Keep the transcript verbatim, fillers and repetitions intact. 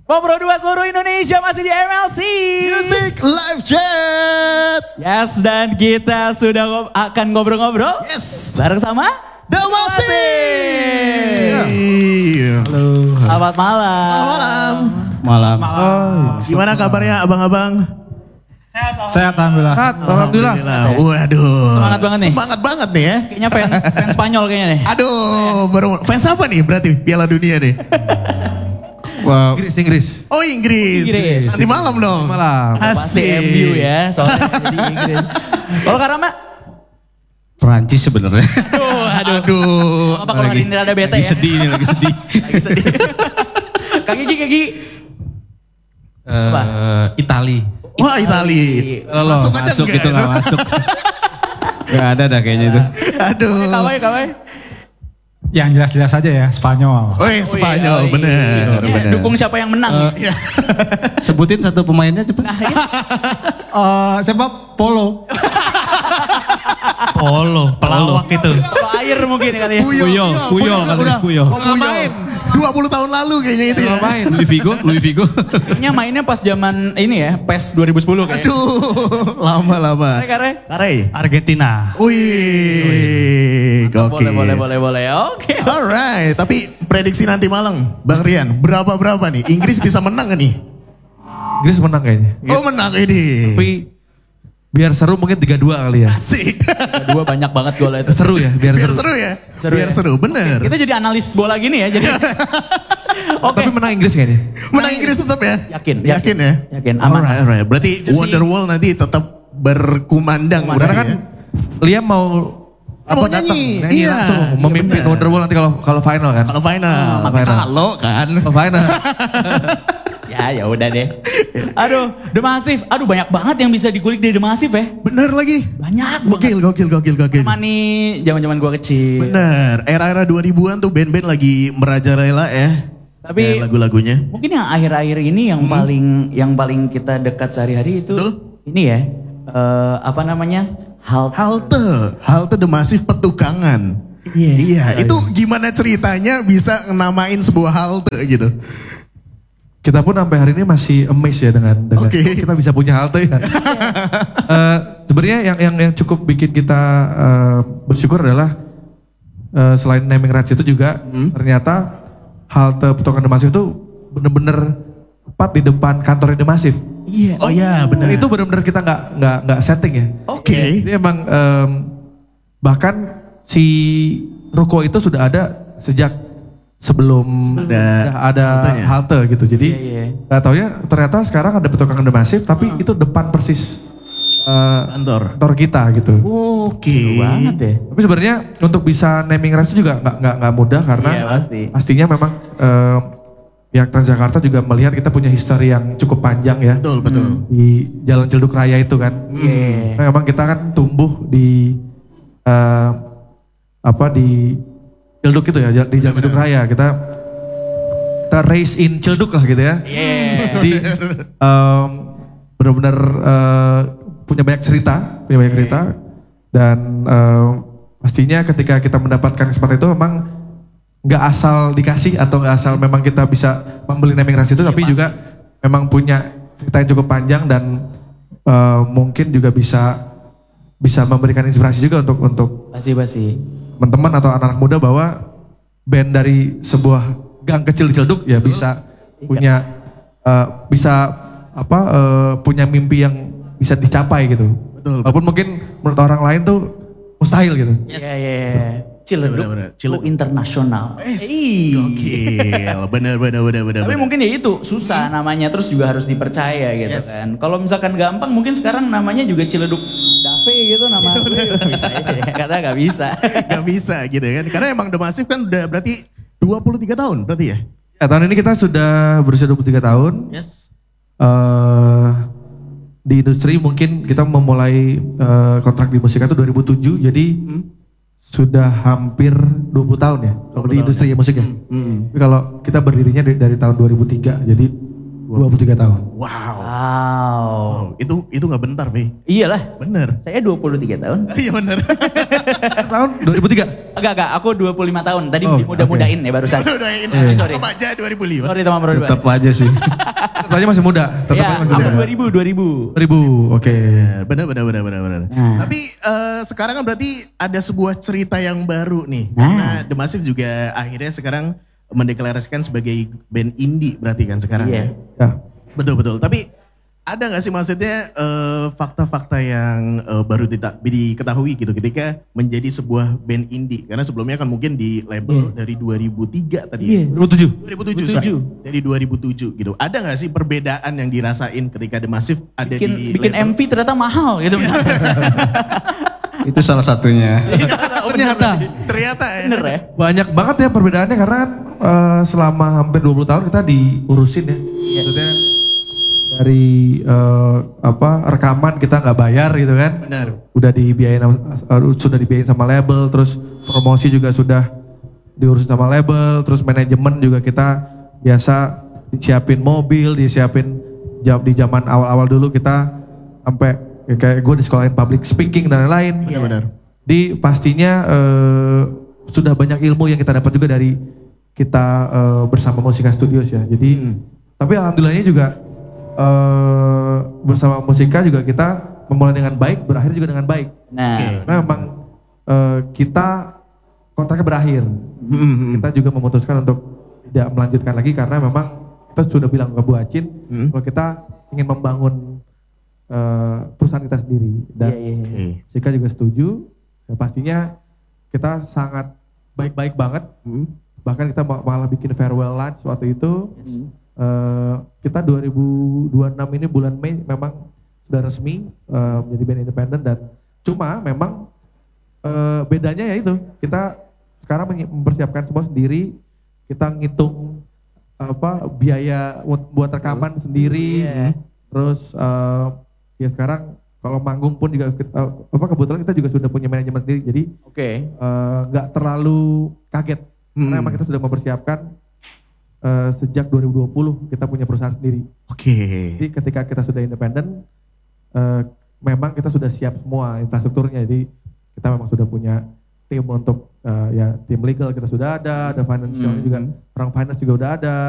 Ngobrol dua seluruh Indonesia masih di M L C Music Live Chat. Yes, dan kita sudah ngob- akan ngobrol-ngobrol. Yes. Bareng sama The Masif. Halo. Selamat malam. Malam. Malam. Oh, gimana kabarnya abang-abang? Sehat alhamdulillah. Sehat alhamdulillah. Waduh. Semangat banget nih. Semangat banget nih ya. Kayaknya fan, fan Spanyol kayaknya nih. Aduh, baru fans apa nih berarti Piala Dunia nih? Wow. Inggris, Inggris. Oh Inggris. Inggris. Nanti malam dong. Malam. Pasti Asik. M U ya, soalnya jadi Inggris. Kalau Karama? Perancis sebenarnya. Aduh, aduh. Aduh. Apa kalau hari ini rada bete Lagi ya? sedih nih, lagi sedih. Lagi sedih. Kak Gigi, Kak Gigi. Apa? Eh, Itali. Wah Itali. Loh, Masuk masuk, aja masuk enggak? itu nggak masuk. Gak ada dah kayaknya itu. Aduh. Kawai, kawai. Yang jelas-jelas aja ya, Spanyol. Oh iya, Spanyol, Oh, iya. bener. Ini bener. dukung siapa yang menang? Eh, Sebutin satu pemainnya cepet. Nah, ya. Eh, siapa? Polo. Polo, pelawak itu. Kalau air mungkin kali ya. Puyol, Puyol katanya Puyol. Oh Puyol. dua puluh tahun lalu kayaknya itu ya. Main Louis Figo, Louis Figo. Kayaknya mainnya pas zaman ini ya, PES dua ribu sepuluh kayaknya. Aduh, lama-lama. Kare, kare. Kare. Argentina. Wih, gokil. Boleh, boleh, boleh, boleh. Oke. Alright, tapi prediksi nanti malam, Bang Rian, berapa-berapa nih? Inggris bisa menang gak nih? Inggris menang kayaknya. Oh menang ini. Tapi biar seru mungkin tiga dua kali ya. Asik. Dua banyak banget gol itu. Seru ya, biar, Biar seru. seru ya. Seru Biar ya? seru, bener. Kita jadi analis bola gini ya, jadi. Oke. Tapi menang Inggris kayaknya. Menang Inggris tetap ya? Yakin, Yakin, yakin. ya? Yakin, aman. Alright, alright. Berarti Jersey. Wonderwall nanti tetap berkumandang. Karena berarti kan ya? Liam mau Mau apa datang, nyanyi, nyanyi iya. langsung memimpin Bener. Wonderwall nanti kalau kalau final kan. Kalau final. Hmm, final. Kalau kan. Kalau final. Ya, ya udah deh. Aduh, The Massive. Aduh, banyak banget yang bisa dikulik dari The Massive ya. Bener lagi. Banyak Gokil, gokil, gokil, gokil. Sama nih zaman-zaman gua kecil. Bener, era-era dua ribuan tuh band-band lagi merajalela ya. Tapi- Ya, lagu-lagunya. Mungkin yang akhir-akhir ini yang paling yang paling kita dekat sehari-hari itu Betul. ini ya. eh, apa namanya? Hal Halte, halte The Massive Petukangan. Iya. Iya, itu gimana ceritanya bisa namain sebuah halte gitu? Kita pun sampai hari ini masih amazed ya dengan, dengan Oke. kok kita bisa punya halte ya. Eh, Sebenarnya yang yang yang cukup bikin kita eh, bersyukur adalah eh, selain naming rights itu juga Hmm. ternyata halte Petukangan The Massive itu bener-bener tepat di depan kantor The Massive. Iya. Oh iya, benar. Dan itu bener-bener kita nggak nggak nggak setting ya. Oke. Jadi emang em, bahkan si ruko itu sudah ada sejak sebelum Ada udah ada haltenya. halte gitu. Jadi Iya, iya. nggak taunya ternyata sekarang ada Petukangan The Massive tapi itu depan persis eh, Kantor. kantor kita gitu. Oke. Seru banget ya. Tapi sebenarnya untuk bisa naming rights itu juga nggak nggak nggak mudah karena Iya, pasti. pastinya memang em, pihak Transjakarta juga melihat kita punya history yang cukup panjang ya Betul, betul. di Jalan Ciledug Raya itu kan. Iya. Nah, memang kita kan tumbuh di eh, apa di Ciledug itu ya, di Jalan Ciledug Raya kita kita raise in Ciledug lah gitu ya. Iya. Jadi em, benar-benar eh, punya banyak cerita, punya banyak cerita dan em, pastinya ketika kita mendapatkan kesempatan itu memang nggak asal dikasih atau nggak asal memang kita bisa membeli naming rights itu, tapi juga memang punya cerita yang cukup panjang dan eh, mungkin juga bisa bisa memberikan inspirasi juga untuk untuk Pasti pasti. teman-teman atau anak-anak muda bahwa band dari sebuah gang kecil di Ciledug ya bisa punya eh, bisa apa eh, punya mimpi yang bisa dicapai gitu. Betul. Walaupun mungkin menurut orang lain tuh mustahil gitu. Iya, iya, iya. Ciledug Benar-benar. go Ciledug. internasional. Gokil. Bener, bener, bener, bener. Tapi bener. mungkin ya itu susah namanya, terus juga harus dipercaya gitu Yes. kan. Kalau misalkan gampang mungkin sekarang namanya juga Ciledug Dave gitu nama gue juga bisa aja ya. Karena gak bisa. Gak bisa gitu kan. Karena emang The Massive kan udah berarti dua puluh tiga tahun berarti ya? Ya, tahun ini kita sudah berusia dua puluh tiga tahun. Yes. eh di industri mungkin kita memulai eh, kontrak di musik itu dua ribu tujuh, jadi Hmm. sudah hampir dua puluh tahun ya kalau di tahun industri ya. musik ya. Hmm. Tapi kalau kita berdirinya dari, dari tahun dua ribu tiga, jadi dua puluh tiga tahun. Wow. Wow. Oh, itu itu nggak bentar, Pi. Iyalah, Bener. saya dua puluh tiga tahun. Iya bener. Tahun dua ribu tiga. Agak agak, aku dua puluh lima tahun. Tadi Oh, muda-mudain ya barusan. Udah ini. Sorry, sorry. Apa aja dua ribu lima. Sorry teman berdua. Tetap aja sih. Tetap aja masih muda. Tetap Iya, aja masih aku muda. dua ribu, dua ribu. dua ribu, oke. Bener bener bener bener bener. Nah. Tapi eh, sekarang kan berarti ada sebuah cerita yang baru nih. Nah. Karena The Massive juga akhirnya sekarang mendeklarasikan sebagai band indie berarti kan sekarang. Iya. Ya. Betul betul. Tapi ada nggak sih maksudnya eh, fakta-fakta yang eh, baru dita- diketahui gitu ketika menjadi sebuah band indie? Karena sebelumnya kan mungkin di label dari dua ribu tiga tadi. Iya. Ya. dua ribu tujuh. dua ribu tujuh, dua ribu tujuh. sorry. Dari dua ribu tujuh gitu. Ada nggak sih perbedaan yang dirasain ketika The Massive ada Bikin, di bikin label? M V ternyata mahal gitu. Itu salah satunya. Ternyata. Ternyata ya. Bener ya? Banyak banget ya perbedaannya karena kan eh, selama hampir dua puluh tahun kita diurusin ya. Iya. Maksudnya dari eh, apa rekaman kita nggak bayar gitu kan. Benar. Udah dibiayain sama- eh, sudah dibiayain sama label, terus promosi juga sudah diurus sama label, terus manajemen juga kita biasa disiapin mobil, disiapin jam di zaman awal-awal dulu kita sampai ya kayak gue di sekolahin public speaking dan lain-lain. Iya benar. Di pastinya eh, sudah banyak ilmu yang kita dapat juga dari kita eh, bersama Musika Studios ya. Jadi Hmm. tapi alhamdulillahnya juga eh, bersama Musika juga kita memulai dengan baik, berakhir juga dengan baik. Nah, Oke. Karena memang eh, kita kontraknya berakhir. Hmm. Kita juga memutuskan untuk tidak melanjutkan lagi karena memang kita sudah bilang ke Bu Acin Hmm. kalau kita ingin membangun eh, perusahaan kita sendiri dan iya, iya, iya. Oke. Sika juga setuju. Ya, pastinya kita sangat baik-baik banget. Hmm. Bahkan kita ma- malah bikin farewell lunch waktu itu. Yes. Eh, kita dua ribu dua puluh enam ini bulan Mei memang sudah resmi eh, menjadi band independen dan cuma memang eh, bedanya ya itu kita sekarang menyi- mempersiapkan semua sendiri. Kita ngitung apa biaya buat, buat rekaman sendiri. Iya. Terus eh, ya sekarang kalau manggung pun juga kita- eh, apa kebetulan kita juga sudah punya manajemen sendiri jadi Oke. eh, nggak terlalu kaget karena Hmm. memang kita sudah mempersiapkan eh, sejak dua ribu dua puluh kita punya perusahaan sendiri. Oke. Jadi ketika kita sudah independen eh, memang kita sudah siap semua infrastrukturnya jadi kita memang sudah punya tim untuk eh, ya tim legal kita sudah ada, ada financial Hmm. juga orang finance juga udah ada.